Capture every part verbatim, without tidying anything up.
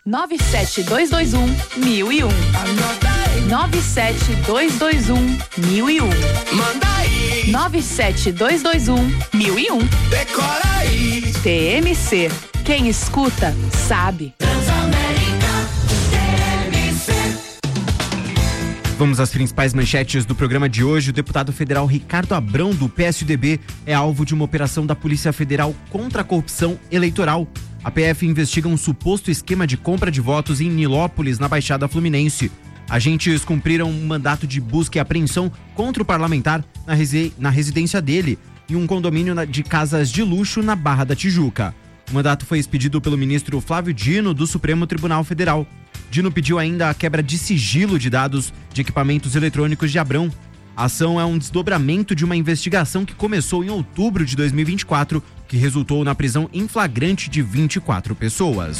nove sete dois dois um, mil e um. nove sete dois dois um, mil e um. Manda aí. nove sete dois dois um, mil e um. Decora aí. T M C. Quem escuta, sabe. Vamos às principais manchetes do programa de hoje. O deputado federal Ricardo Abrão, do P S D B, é alvo de uma operação da Polícia Federal contra a corrupção eleitoral. A P F investiga um suposto esquema de compra de votos em Nilópolis, na Baixada Fluminense. Agentes cumpriram um mandato de busca e apreensão contra o parlamentar na, resi- na residência dele, em um condomínio de casas de luxo na Barra da Tijuca. O mandato foi expedido pelo ministro Flávio Dino, do Supremo Tribunal Federal. Dino pediu ainda a quebra de sigilo de dados de equipamentos eletrônicos de Abrão. A ação é um desdobramento de uma investigação que começou em outubro de dois mil e vinte e quatro, que resultou na prisão em flagrante de vinte e quatro pessoas.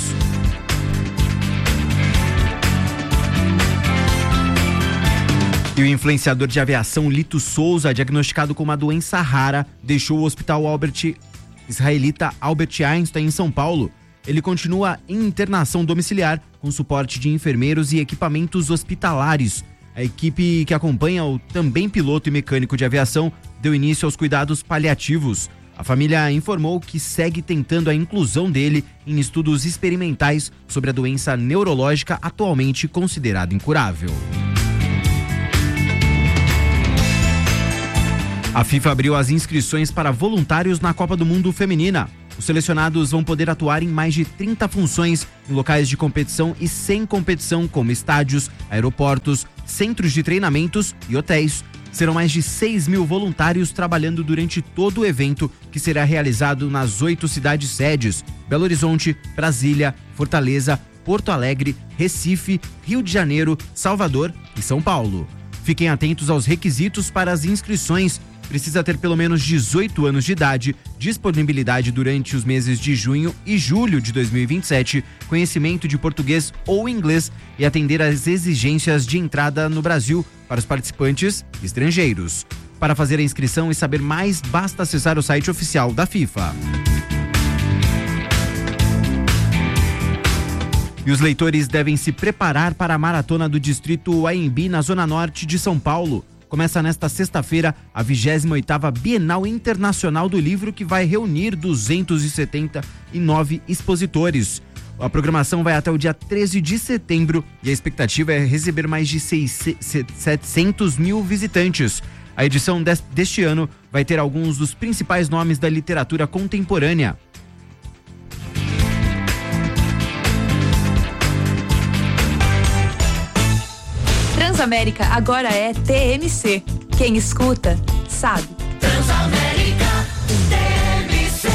E o influenciador de aviação Lito Souza, diagnosticado com uma doença rara, deixou o hospital Albert israelita Albert Einstein em São Paulo. Ele continua em internação domiciliar com suporte de enfermeiros e equipamentos hospitalares. A equipe que acompanha o também piloto e mecânico de aviação deu início aos cuidados paliativos. A família informou que segue tentando a inclusão dele em estudos experimentais sobre a doença neurológica atualmente considerada incurável. A FIFA abriu as inscrições para voluntários na Copa do Mundo Feminina. Os selecionados vão poder atuar em mais de trinta funções em locais de competição e sem competição, como estádios, aeroportos, centros de treinamentos e hotéis. Serão mais de seis mil voluntários trabalhando durante todo o evento, que será realizado nas oito cidades sedes: Belo Horizonte, Brasília, Fortaleza, Porto Alegre, Recife, Rio de Janeiro, Salvador e São Paulo. Fiquem atentos aos requisitos para as inscrições. Precisa ter pelo menos dezoito anos de idade, disponibilidade durante os meses de junho e julho de dois mil e vinte e sete, conhecimento de português ou inglês e atender às exigências de entrada no Brasil para os participantes estrangeiros. Para fazer a inscrição e saber mais, basta acessar o site oficial da FIFA. E os leitores devem se preparar para a maratona do Distrito Anhembi, na Zona Norte de São Paulo. Começa nesta sexta-feira a vigésima oitava Bienal Internacional do Livro, que vai reunir duzentos e setenta e nove expositores. A programação vai até o dia treze de setembro e a expectativa é receber mais de setecentos mil visitantes. A edição deste ano vai ter alguns dos principais nomes da literatura contemporânea. Transamérica agora é T M C. Quem escuta, sabe. Transamérica T M C.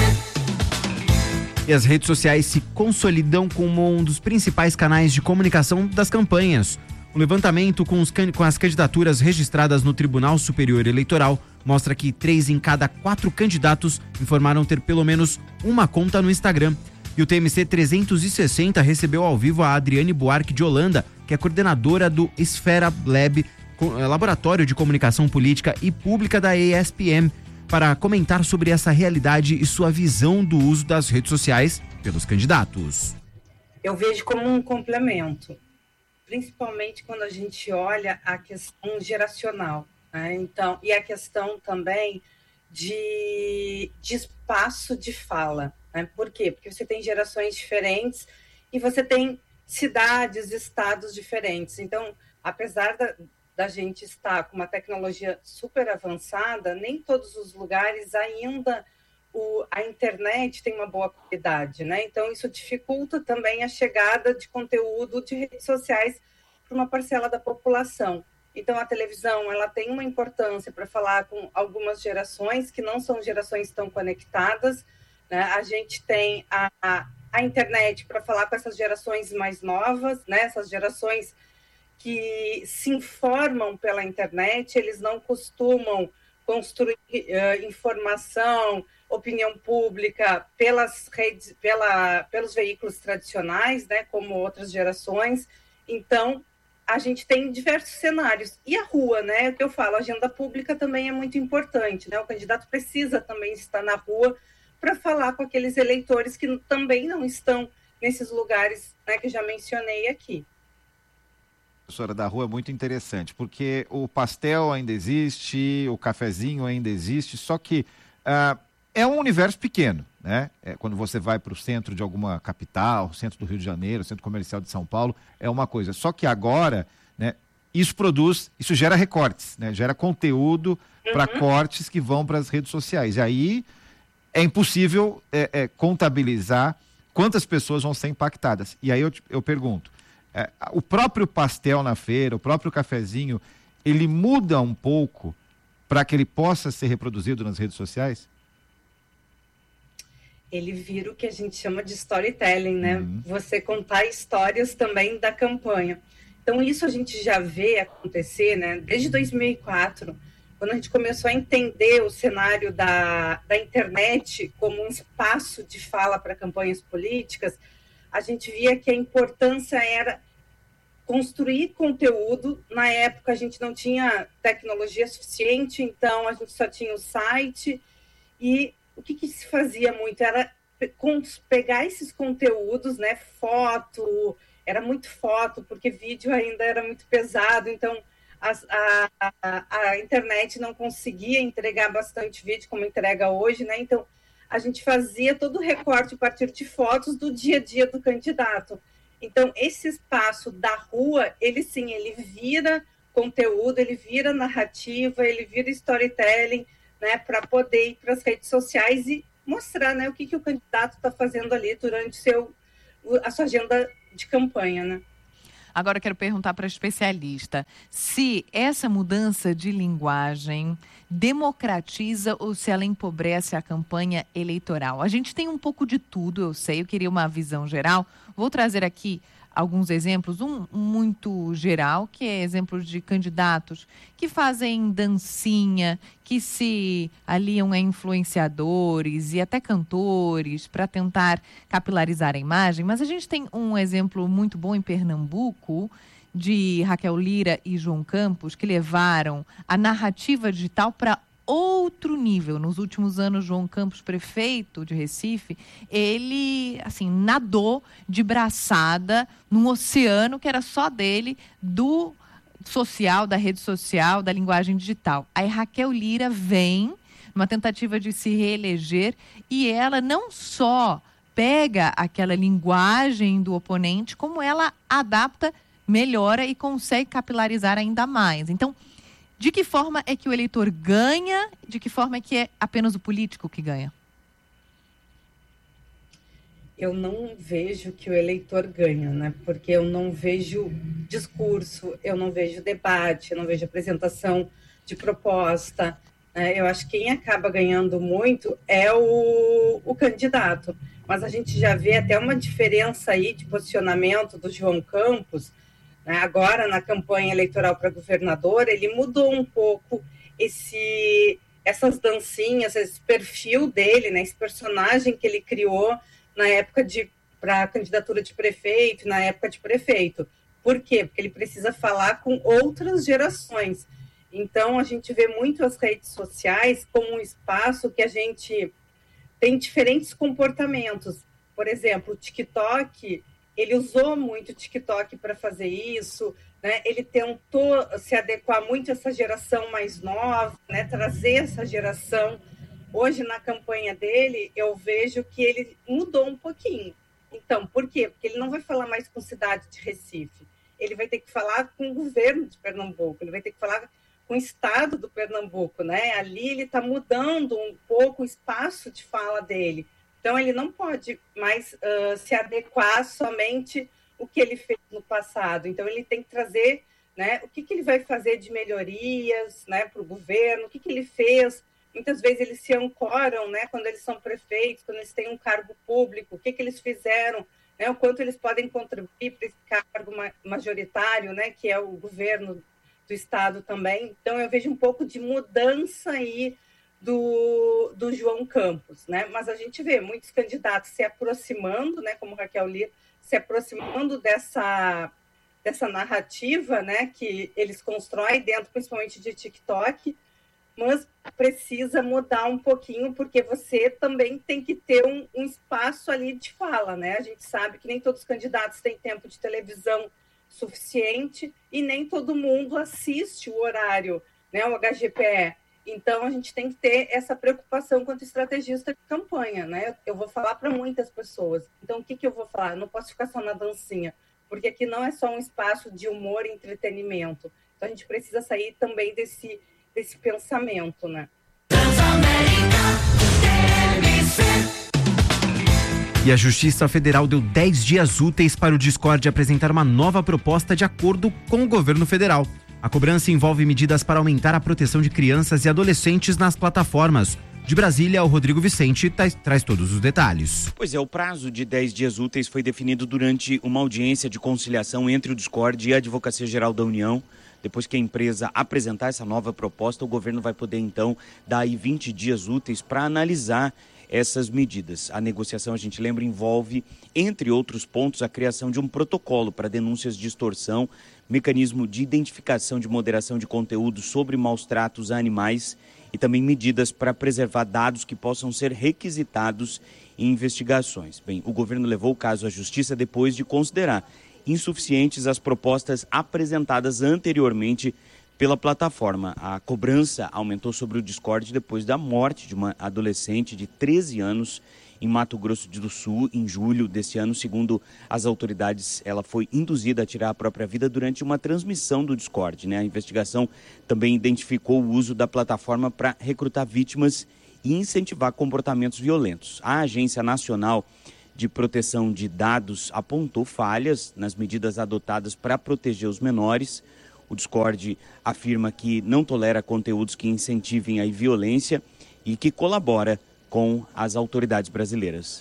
E as redes sociais se consolidam como um dos principais canais de comunicação das campanhas. O levantamento com, os, com as candidaturas registradas no Tribunal Superior Eleitoral mostra que três em cada quatro candidatos informaram ter pelo menos uma conta no Instagram. E o T M C trezentos e sessenta recebeu ao vivo a Adriane Buarque de Holanda, que é coordenadora do Esfera Lab, Laboratório de Comunicação Política e Pública da E S P M, para comentar sobre essa realidade e sua visão do uso das redes sociais pelos candidatos. Eu vejo como um complemento, principalmente quando a gente olha a questão geracional, né? Então, e a questão também de, de espaço de fala. Né? Por quê? Porque você tem gerações diferentes e você tem cidades, estados diferentes. Então, apesar da, da gente estar com uma tecnologia super avançada, nem todos os lugares ainda o, a internet tem uma boa qualidade, né? Então, isso dificulta também a chegada de conteúdo de redes sociais para uma parcela da população. Então, a televisão, ela tem uma importância para falar com algumas gerações que não são gerações tão conectadas, né? A gente tem a, a, a internet para falar com essas gerações mais novas, né? Essas gerações que se informam pela internet, eles não costumam construir uh, informação, opinião pública pelas redes, pela, pelos veículos tradicionais, né? Como outras gerações. Então, a gente tem diversos cenários. E a rua, né? O que eu falo, a agenda pública também é muito importante, né? O candidato precisa também estar na rua para falar com aqueles eleitores que também não estão nesses lugares né, que eu já mencionei aqui. Professora da Rua, é muito interessante, porque o pastel ainda existe, o cafezinho ainda existe, só que uh, é um universo pequeno, né? É, quando você vai para o centro de alguma capital, centro do Rio de Janeiro, centro comercial de São Paulo, é uma coisa. Só que agora, né, isso produz, isso gera recortes, né? Gera conteúdo uhum. para cortes que vão para as redes sociais. E aí é impossível é, é, contabilizar quantas pessoas vão ser impactadas. E aí eu, eu pergunto, É, o próprio pastel na feira, o próprio cafezinho, ele muda um pouco para que ele possa ser reproduzido nas redes sociais? Ele vira o que a gente chama de storytelling, né? Uhum. Você contar histórias também da campanha. Então, isso a gente já vê acontecer, né? Desde dois mil e quatro, quando a gente começou a entender o cenário da, da internet como um espaço de fala para campanhas políticas, a gente via que a importância era construir conteúdo. Na época, a gente não tinha tecnologia suficiente, então a gente só tinha o site. E o que, que se fazia muito era pegar esses conteúdos, né? Foto, era muito foto, porque vídeo ainda era muito pesado, então a, a, a, a internet não conseguia entregar bastante vídeo como entrega hoje, né? Então, a gente fazia todo o recorte a partir de fotos do dia a dia do candidato. Então, esse espaço da rua, ele sim, ele vira conteúdo, ele vira narrativa, ele vira storytelling, né, para poder ir para as redes sociais e mostrar, né, o que, que o candidato está fazendo ali durante seu, a sua agenda de campanha, né? Agora eu quero perguntar para a especialista se essa mudança de linguagem democratiza ou se ela empobrece a campanha eleitoral. A gente tem um pouco de tudo, eu sei, eu queria uma visão geral. Vou trazer aqui alguns exemplos, um muito geral, que é exemplos de candidatos que fazem dancinha, que se aliam a influenciadores e até cantores para tentar capilarizar a imagem. Mas a gente tem um exemplo muito bom em Pernambuco, de Raquel Lira e João Campos, que levaram a narrativa digital para outro nível. Nos últimos anos, João Campos, prefeito de Recife, ele, assim, nadou de braçada num oceano que era só dele, do social, da rede social, da linguagem digital. Aí Raquel Lira vem numa tentativa de se reeleger e ela não só pega aquela linguagem do oponente, como ela adapta, melhora e consegue capilarizar ainda mais. Então, de que forma é que o eleitor ganha? De que forma é que é apenas o político que ganha? Eu não vejo que o eleitor ganha, né? Porque eu não vejo discurso, eu não vejo debate, eu não vejo apresentação de proposta. Né? Eu acho que quem acaba ganhando muito é o, o candidato. Mas a gente já vê até uma diferença aí de posicionamento do João Campos. Agora, na campanha eleitoral para governador, ele mudou um pouco esse, essas dancinhas, esse perfil dele, né, esse personagem que ele criou na época de para a candidatura de prefeito, na época de prefeito. Por quê? Porque ele precisa falar com outras gerações. Então, a gente vê muito as redes sociais como um espaço que a gente tem diferentes comportamentos. Por exemplo, o TikTok... Ele usou muito o TikTok para fazer isso, né? Ele tentou se adequar muito a essa geração mais nova, né? Trazer essa geração. Hoje, na campanha dele, eu vejo que ele mudou um pouquinho. Então, por quê? Porque ele não vai falar mais com cidade de Recife. Ele vai ter que falar com o governo de Pernambuco, ele vai ter que falar com o estado do Pernambuco, né? Ali ele está mudando um pouco o espaço de fala dele. Então, ele não pode mais uh, se adequar somente o que ele fez no passado. Então, ele tem que trazer, né, o que, que ele vai fazer de melhorias, né, para o governo, o que, que ele fez. Muitas vezes eles se ancoram, né, quando eles são prefeitos, quando eles têm um cargo público, o que, que eles fizeram, né, o quanto eles podem contribuir para esse cargo majoritário, né, que é o governo do estado também. Então, eu vejo um pouco de mudança aí Do, do João Campos, né? Mas a gente vê muitos candidatos se aproximando, né? Como Raquel Lira, se aproximando dessa, dessa narrativa, né? Que eles constroem dentro, principalmente de TikTok, mas precisa mudar um pouquinho, porque você também tem que ter um, um espaço ali de fala, né? A gente sabe que nem todos os candidatos têm tempo de televisão suficiente e nem todo mundo assiste o horário, né? O H G P E. Então, a gente tem que ter essa preocupação quanto estrategista de campanha, né? Eu vou falar para muitas pessoas. Então, o que, que eu vou falar? Eu não posso ficar só na dancinha, porque aqui não é só um espaço de humor e entretenimento. Então, a gente precisa sair também desse, desse pensamento, né? E a Justiça Federal deu dez dias úteis para o Discord apresentar uma nova proposta de acordo com o governo federal. A cobrança envolve medidas para aumentar a proteção de crianças e adolescentes nas plataformas. De Brasília, o Rodrigo Vicente traz, traz todos os detalhes. Pois é, o prazo de dez dias úteis foi definido durante uma audiência de conciliação entre o Discord e a Advocacia Geral da União. Depois que a empresa apresentar essa nova proposta, o governo vai poder, então, dar aí vinte dias úteis para analisar essas medidas. A negociação, a gente lembra, envolve, entre outros pontos, a criação de um protocolo para denúncias de extorsão, mecanismo de identificação de moderação de conteúdo sobre maus tratos a animais e também medidas para preservar dados que possam ser requisitados em investigações. Bem, o governo levou o caso à Justiça depois de considerar insuficientes as propostas apresentadas anteriormente pela plataforma. A cobrança aumentou sobre o Discord depois da morte de uma adolescente de treze anos em Mato Grosso do Sul, em julho deste ano. Segundo as autoridades, ela foi induzida a tirar a própria vida durante uma transmissão do Discord, né? A investigação também identificou o uso da plataforma para recrutar vítimas e incentivar comportamentos violentos. A Agência Nacional de Proteção de Dados apontou falhas nas medidas adotadas para proteger os menores. O Discord afirma que não tolera conteúdos que incentivem a violência e que colabora com as autoridades brasileiras.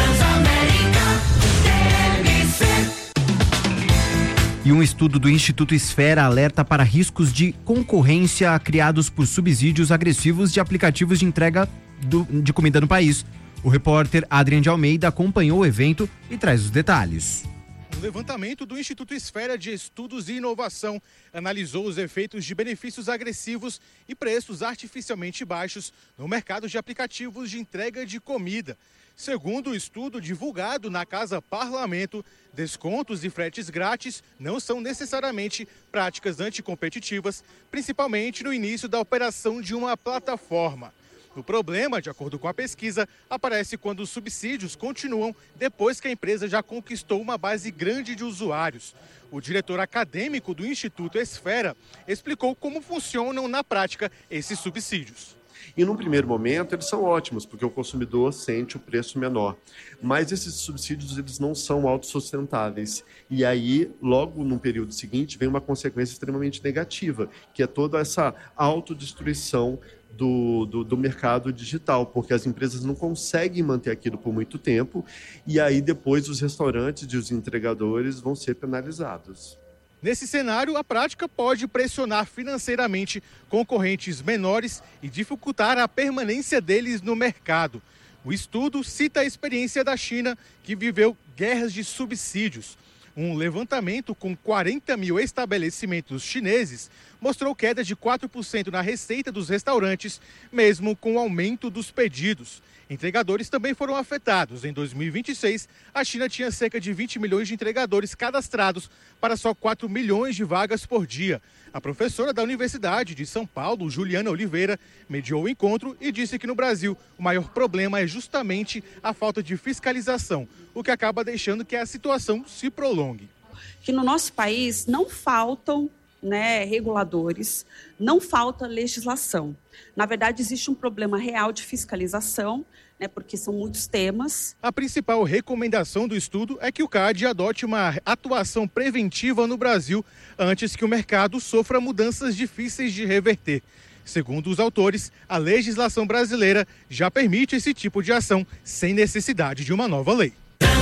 E um estudo do Instituto Esfera alerta para riscos de concorrência criados por subsídios agressivos de aplicativos de entrega do, de comida no país. O repórter Adrian de Almeida acompanhou o evento e traz os detalhes. Um levantamento do Instituto Esfera de Estudos e Inovação analisou os efeitos de benefícios agressivos e preços artificialmente baixos no mercado de aplicativos de entrega de comida. Segundo o estudo divulgado na Casa Parlamento, descontos e fretes grátis não são necessariamente práticas anticompetitivas, principalmente no início da operação de uma plataforma. O problema, de acordo com a pesquisa, aparece quando os subsídios continuam depois que a empresa já conquistou uma base grande de usuários. O diretor acadêmico do Instituto Esfera explicou como funcionam na prática esses subsídios. E num primeiro momento eles são ótimos, porque o consumidor sente o preço menor. Mas esses subsídios eles não são autossustentáveis. E aí, logo no período seguinte, vem uma consequência extremamente negativa, que é toda essa autodestruição Do, do, do mercado digital, porque as empresas não conseguem manter aquilo por muito tempo e aí depois os restaurantes e os entregadores vão ser penalizados. Nesse cenário, a prática pode pressionar financeiramente concorrentes menores e dificultar a permanência deles no mercado. O estudo cita a experiência da China, que viveu guerras de subsídios. Um levantamento com quarenta mil estabelecimentos chineses mostrou queda de quatro por cento na receita dos restaurantes, mesmo com o aumento dos pedidos. Entregadores também foram afetados. Em dois mil e vinte e seis, a China tinha cerca de vinte milhões de entregadores cadastrados para só quatro milhões de vagas por dia. A professora da Universidade de São Paulo, Juliana Oliveira, mediou o encontro e disse que no Brasil o maior problema é justamente a falta de fiscalização, o que acaba deixando que a situação se prolongue. Que no nosso país não faltam né, reguladores, não falta legislação. Na verdade, existe um problema real de fiscalização, né, porque são muitos temas. A principal recomendação do estudo é que o C A D adote uma atuação preventiva no Brasil antes que o mercado sofra mudanças difíceis de reverter. Segundo os autores, a legislação brasileira já permite esse tipo de ação sem necessidade de uma nova lei.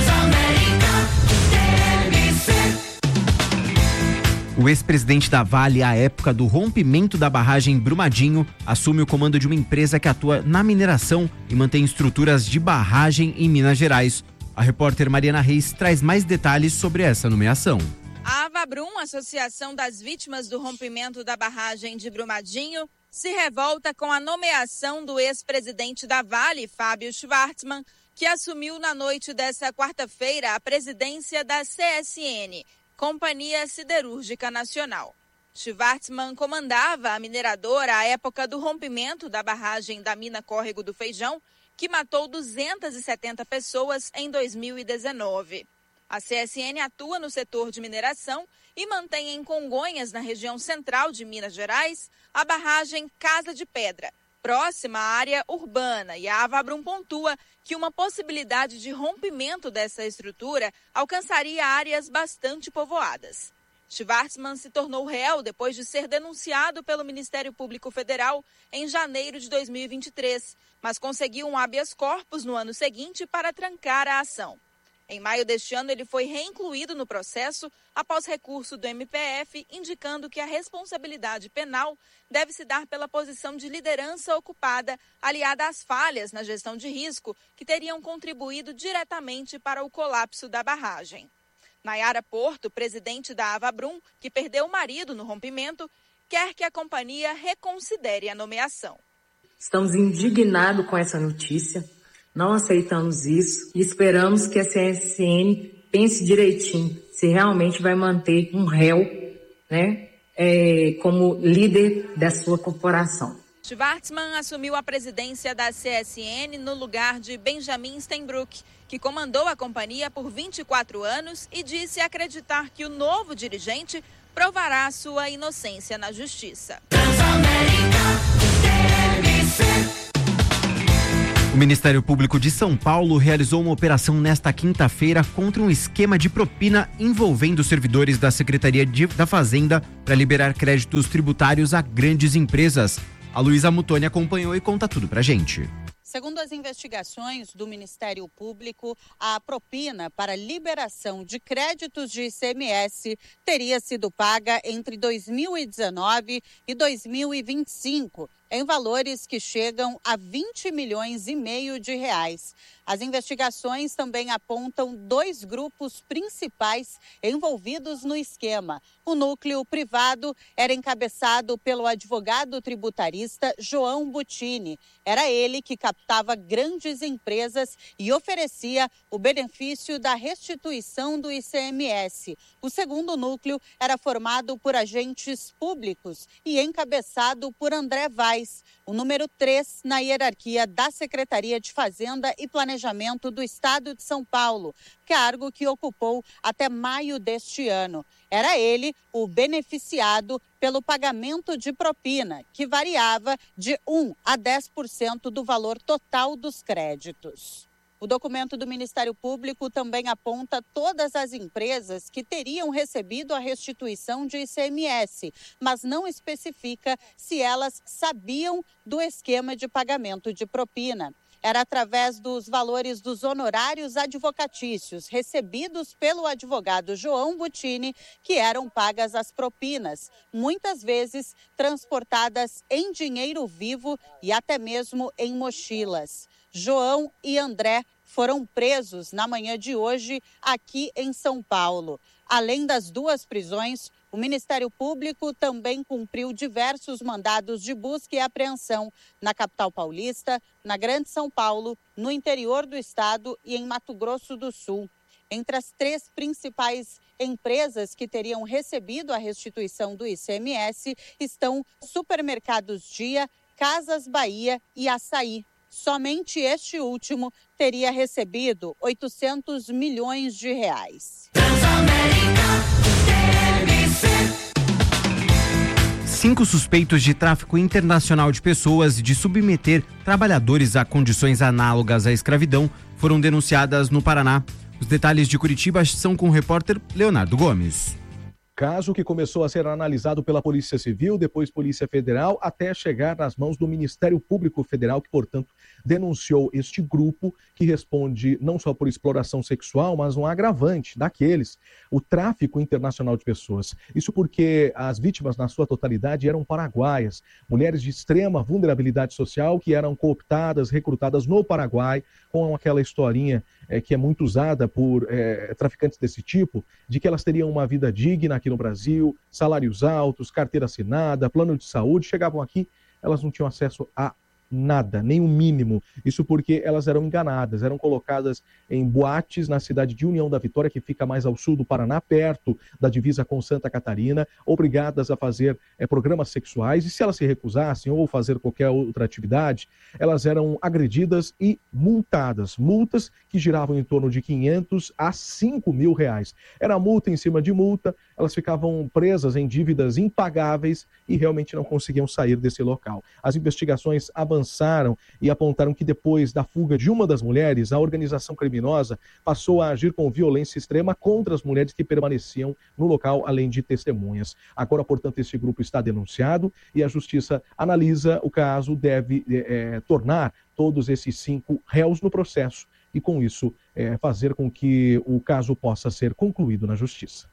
O ex-presidente da Vale, à época do rompimento da barragem Brumadinho, assume o comando de uma empresa que atua na mineração e mantém estruturas de barragem em Minas Gerais. A repórter Mariana Reis traz mais detalhes sobre essa nomeação. A Avabrum, Associação das Vítimas do Rompimento da Barragem de Brumadinho, se revolta com a nomeação do ex-presidente da Vale, Fábio Schvartsman, que assumiu na noite desta quarta-feira a presidência da C S N, Companhia Siderúrgica Nacional. Schvartsman comandava a mineradora à época do rompimento da barragem da mina Córrego do Feijão, que matou duzentas e setenta pessoas em dois mil e dezenove. A C S N atua no setor de mineração e mantém em Congonhas, na região central de Minas Gerais, a barragem Casa de Pedra, próxima à área urbana, e a Avabrum pontua que uma possibilidade de rompimento dessa estrutura alcançaria áreas bastante povoadas. Schvartsman se tornou réu depois de ser denunciado pelo Ministério Público Federal em janeiro de dois mil e vinte e três, mas conseguiu um habeas corpus no ano seguinte para trancar a ação. Em maio deste ano, ele foi reincluído no processo após recurso do M P F, indicando que a responsabilidade penal deve se dar pela posição de liderança ocupada, aliada às falhas na gestão de risco, que teriam contribuído diretamente para o colapso da barragem. Nayara Porto, presidente da Avabrum, que perdeu o marido no rompimento, quer que a companhia reconsidere a nomeação. Estamos indignados com essa notícia, não aceitamos isso e esperamos que a C S N pense direitinho se realmente vai manter um réu, né, é, como líder da sua corporação. Schvartsman assumiu a presidência da C S N no lugar de Benjamin Steinbrück, que comandou a companhia por vinte e quatro anos e disse acreditar que o novo dirigente provará sua inocência na justiça. O Ministério Público de São Paulo realizou uma operação nesta quinta-feira contra um esquema de propina envolvendo servidores da Secretaria de, da Fazenda para liberar créditos tributários a grandes empresas. A Luísa Mutoni acompanhou e conta tudo pra gente. Segundo as investigações do Ministério Público, a propina para liberação de créditos de I C M S teria sido paga entre dois mil e dezenove e dois mil e vinte e cinco, em valores que chegam a vinte milhões e meio de reais. As investigações também apontam dois grupos principais envolvidos no esquema. O núcleo privado era encabeçado pelo advogado tributarista João Butini. Era ele que captava grandes empresas e oferecia o benefício da restituição do I C M S. O segundo núcleo era formado por agentes públicos e encabeçado por André Vaz, o número três na hierarquia da Secretaria de Fazenda e Planejamento do Estado de São Paulo, cargo que ocupou até maio deste ano. Era ele o beneficiado pelo pagamento de propina, que variava de um a dez por cento do valor total dos créditos. O documento do Ministério Público também aponta todas as empresas que teriam recebido a restituição de I C M S, mas não especifica se elas sabiam do esquema de pagamento de propina. Era através dos valores dos honorários advocatícios recebidos pelo advogado João Butini que eram pagas as propinas, muitas vezes transportadas em dinheiro vivo e até mesmo em mochilas. João e André foram presos na manhã de hoje aqui em São Paulo. Além das duas prisões, o Ministério Público também cumpriu diversos mandados de busca e apreensão na capital paulista, na Grande São Paulo, no interior do estado e em Mato Grosso do Sul. Entre as três principais empresas que teriam recebido a restituição do I C M S estão Supermercados Dia, Casas Bahia e Açaí. Somente este último teria recebido oitocentos milhões de reais. Cinco suspeitos de tráfico internacional de pessoas e de submeter trabalhadores a condições análogas à escravidão foram denunciadas no Paraná. Os detalhes de Curitiba são com o repórter Leonardo Gomes. Caso que começou a ser analisado pela Polícia Civil, depois Polícia Federal, até chegar nas mãos do Ministério Público Federal, que, portanto, denunciou este grupo que responde não só por exploração sexual, mas um agravante daqueles, o tráfico internacional de pessoas. Isso porque as vítimas, na sua totalidade, eram paraguaias, mulheres de extrema vulnerabilidade social que eram cooptadas, recrutadas no Paraguai, com aquela historinha é, que é muito usada por é, traficantes desse tipo, de que elas teriam uma vida digna aqui no Brasil, salários altos, carteira assinada, plano de saúde, chegavam aqui elas não tinham acesso a nada, nem o mínimo. Isso porque elas eram enganadas, eram colocadas em boates na cidade de União da Vitória, que fica mais ao sul do Paraná, perto da divisa com Santa Catarina, obrigadas a fazer é, programas sexuais, e se elas se recusassem ou fazer qualquer outra atividade, elas eram agredidas e multadas, multas que giravam em torno de quinhentos a cinco mil reais. Era multa em cima de multa, elas ficavam presas em dívidas impagáveis e realmente não conseguiam sair desse local. As investigações avançaram e apontaram que depois da fuga de uma das mulheres, a organização criminosa passou a agir com violência extrema contra as mulheres que permaneciam no local, além de testemunhas. Agora, portanto, esse grupo está denunciado e a Justiça analisa o caso, deve é, tornar todos esses cinco réus no processo e, com isso, é, fazer com que o caso possa ser concluído na Justiça.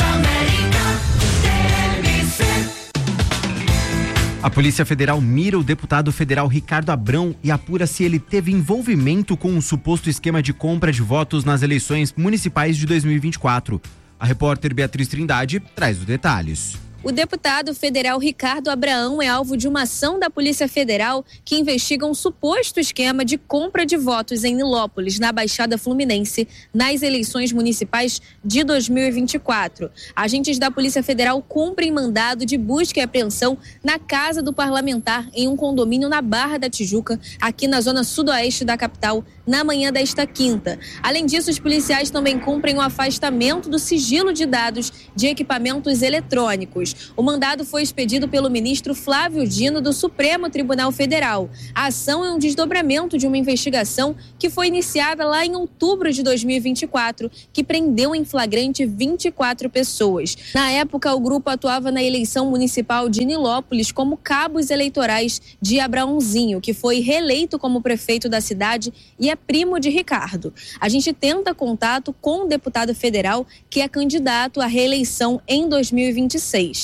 A Polícia Federal mira o deputado federal Ricardo Abrão e apura se ele teve envolvimento com um suposto esquema de compra de votos nas eleições municipais de dois mil e vinte e quatro. A repórter Beatriz Trindade traz os detalhes. O deputado federal Ricardo Abrão é alvo de uma ação da Polícia Federal que investiga um suposto esquema de compra de votos em Nilópolis, na Baixada Fluminense, nas eleições municipais de dois mil e vinte e quatro. Agentes da Polícia Federal cumprem mandado de busca e apreensão na casa do parlamentar em um condomínio na Barra da Tijuca, aqui na zona sudoeste da capital, na manhã desta quinta. Além disso, os policiais também cumprem o afastamento do sigilo de dados de equipamentos eletrônicos. O mandado foi expedido pelo ministro Flávio Dino do Supremo Tribunal Federal. A ação é um desdobramento de uma investigação que foi iniciada lá em outubro de dois mil e vinte e quatro, que prendeu em flagrante vinte e quatro pessoas. Na época, o grupo atuava na eleição municipal de Nilópolis como cabos eleitorais de Abraãozinho, que foi reeleito como prefeito da cidade e é primo de Ricardo. A gente tenta contato com o deputado federal que é candidato à reeleição em dois mil e vinte e seis.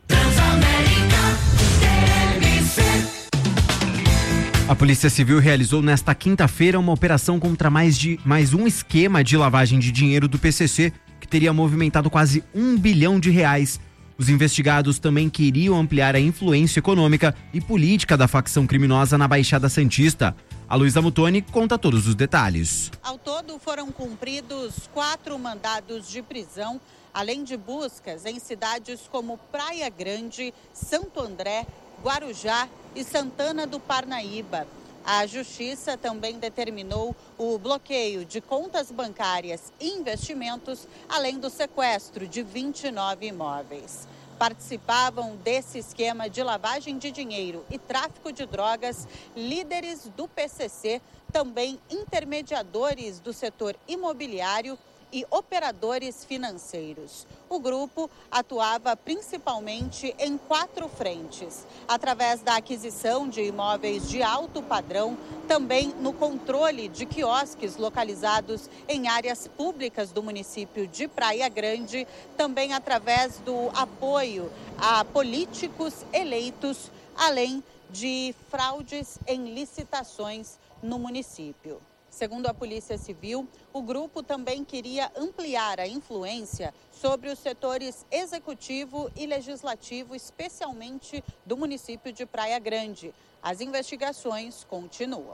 A Polícia Civil realizou nesta quinta-feira uma operação contra mais, de, mais um esquema de lavagem de dinheiro do P C C, que teria movimentado quase um bilhão de reais. Os investigados também queriam ampliar a influência econômica e política da facção criminosa na Baixada Santista. A Luísa Mutoni conta todos os detalhes. Ao todo, foram cumpridos quatro mandados de prisão, além de buscas em cidades como Praia Grande, Santo André, Guarujá e Santana do Parnaíba. A Justiça também determinou o bloqueio de contas bancárias e investimentos, além do sequestro de vinte e nove imóveis. Participavam desse esquema de lavagem de dinheiro e tráfico de drogas líderes do P C C, também intermediadores do setor imobiliário e operadores financeiros. O grupo atuava principalmente em quatro frentes, através da aquisição de imóveis de alto padrão, também no controle de quiosques localizados em áreas públicas do município de Praia Grande, também através do apoio a políticos eleitos, além de fraudes em licitações no município. Segundo a Polícia Civil, o grupo também queria ampliar a influência sobre os setores executivo e legislativo, especialmente do município de Praia Grande. As investigações continuam.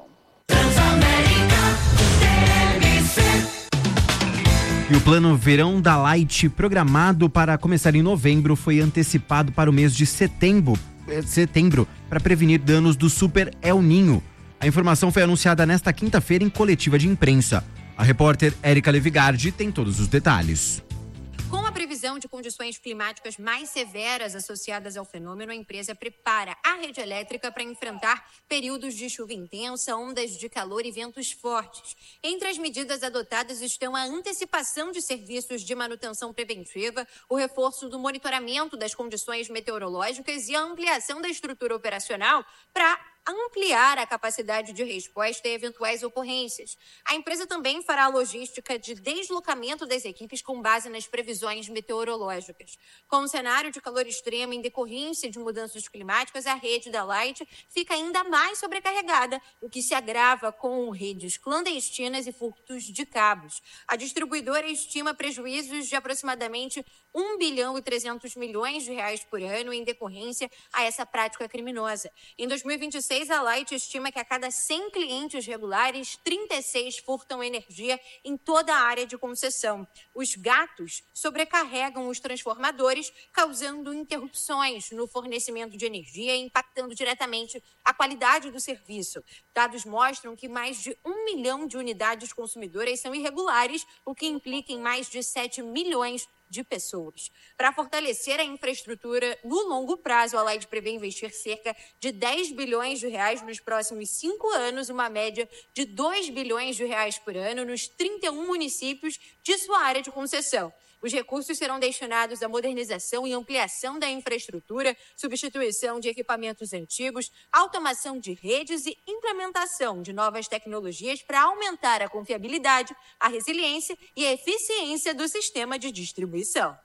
E o plano Verão da Light, programado para começar em novembro, foi antecipado para o mês de setembro, setembro para prevenir danos do Super El Ninho. A informação foi anunciada nesta quinta-feira em coletiva de imprensa. A repórter Érica Levigardi tem todos os detalhes. Com a previsão de condições climáticas mais severas associadas ao fenômeno, a empresa prepara a rede elétrica para enfrentar períodos de chuva intensa, ondas de calor e ventos fortes. Entre as medidas adotadas estão a antecipação de serviços de manutenção preventiva, o reforço do monitoramento das condições meteorológicas e a ampliação da estrutura operacional para ampliar a capacidade de resposta a eventuais ocorrências. A empresa também fará a logística de deslocamento das equipes com base nas previsões meteorológicas. Com o cenário de calor extremo em decorrência de mudanças climáticas, a rede da Light fica ainda mais sobrecarregada, o que se agrava com redes clandestinas e furtos de cabos. A distribuidora estima prejuízos de aproximadamente um bilhão e trezentos milhões de reais por ano em decorrência a essa prática criminosa. Em dois mil e vinte e seis, a Light estima que a cada cem clientes regulares, trinta e seis furtam energia em toda a área de concessão. Os gatos sobrecarregam os transformadores, causando interrupções no fornecimento de energia e impactando diretamente a qualidade do serviço. Dados mostram que mais de um milhão de unidades consumidoras são irregulares, o que implica em mais de sete milhões de pessoas. Para fortalecer a infraestrutura no longo prazo, a Light prevê investir cerca de dez bilhões de reais nos próximos cinco anos, uma média de dois bilhões de reais por ano nos trinta e um municípios de sua área de concessão. Os recursos serão destinados à modernização e ampliação da infraestrutura, substituição de equipamentos antigos, automação de redes e implementação de novas tecnologias para aumentar a confiabilidade, a resiliência e a eficiência do sistema de distribuição.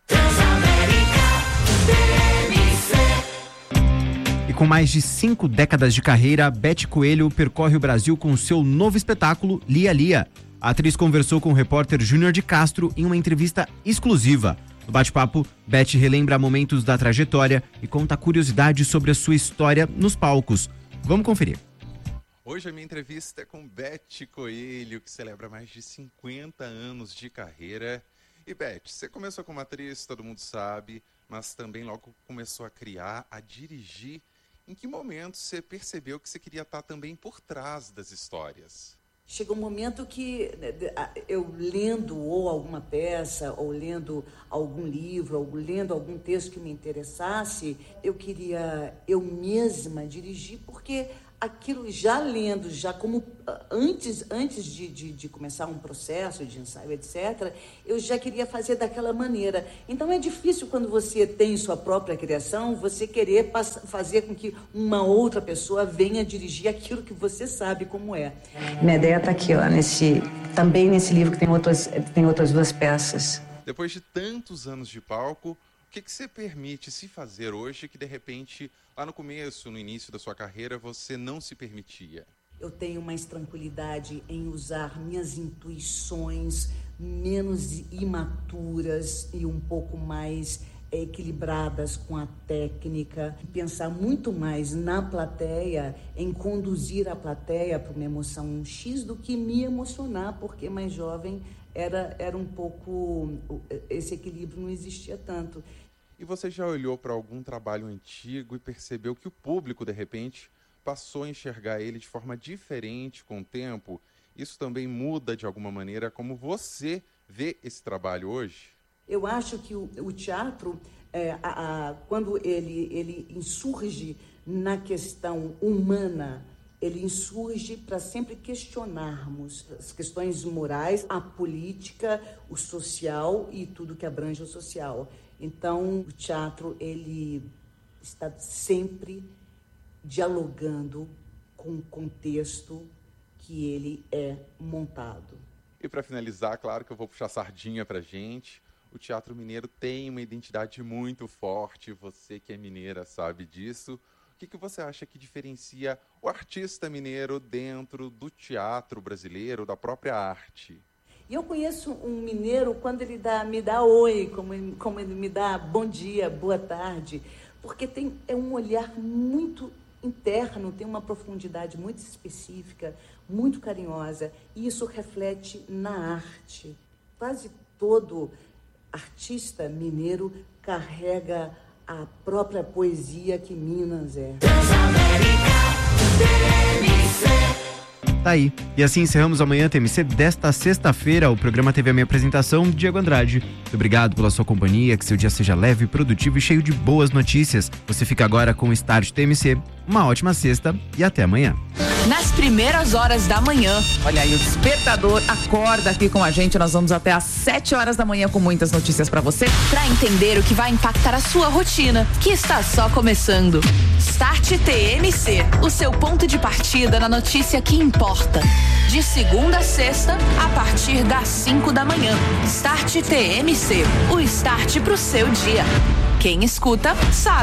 E com mais de cinco décadas de carreira, Beth Coelho percorre o Brasil com seu novo espetáculo Lia Lia. A atriz conversou com o repórter Júnior de Castro em uma entrevista exclusiva. No bate-papo, Beth relembra momentos da trajetória e conta curiosidades sobre a sua história nos palcos. Vamos conferir. Hoje a minha entrevista é com Beth Coelho, que celebra mais de cinquenta anos de carreira. E Beth, você começou como atriz, todo mundo sabe, mas também logo começou a criar, a dirigir. Em que momento você percebeu que você queria estar também por trás das histórias? Chega um momento que eu lendo ou alguma peça, ou lendo algum livro, ou lendo algum texto que me interessasse, eu queria eu mesma dirigir, porque aquilo já lendo, já como antes, antes de, de, de começar um processo de ensaio, etcétera, eu já queria fazer daquela maneira. Então é difícil quando você tem sua própria criação, você querer fazer com que uma outra pessoa venha dirigir aquilo que você sabe como é. Minha ideia está aqui, ó, nesse, também nesse livro que tem outras, tem outras duas peças. Depois de tantos anos de palco, o que, que você permite se fazer hoje que, de repente, lá no começo, no início da sua carreira, você não se permitia? Eu tenho mais tranquilidade em usar minhas intuições menos imaturas e um pouco mais equilibradas com a técnica. Pensar muito mais na plateia, em conduzir a plateia para uma emoção X do que me emocionar, porque mais jovem era, era um pouco... esse equilíbrio não existia tanto. E você já olhou para algum trabalho antigo e percebeu que o público, de repente, passou a enxergar ele de forma diferente com o tempo? Isso também muda, de alguma maneira, como você vê esse trabalho hoje? Eu acho que o, o teatro, é, a, a, quando ele, ele insurge na questão humana, ele insurge para sempre questionarmos as questões morais, a política, o social e tudo que abrange o social. Então, o teatro, ele está sempre dialogando com o contexto que ele é montado. E para finalizar, claro que eu vou puxar sardinha para a gente. O Teatro Mineiro tem uma identidade muito forte, você que é mineira sabe disso. O que, que você acha que diferencia o artista mineiro dentro do teatro brasileiro, da própria arte? E eu conheço um mineiro quando ele dá, me dá oi, como ele, como ele me dá bom dia, boa tarde, porque tem, é um olhar muito interno, tem uma profundidade muito específica, muito carinhosa, e isso reflete na arte. Quase todo artista mineiro carrega a própria poesia que Minas é. Tá aí. E assim encerramos amanhã T M C desta sexta-feira. O programa teve a minha apresentação, Diego Andrade. Muito obrigado pela sua companhia, que seu dia seja leve, produtivo e cheio de boas notícias. Você fica agora com o Start T M C. Uma ótima sexta e até amanhã. nas primeiras horas da manhã. Olha aí, o Despertador acorda aqui com a gente. Nós vamos até às sete horas da manhã com muitas notícias para você. Para entender o que vai impactar a sua rotina, que está só começando. Start T M C, o seu ponto de partida na notícia que importa. De segunda a sexta, a partir das cinco da manhã. Start T M C, o start pro seu dia. Quem escuta, sabe.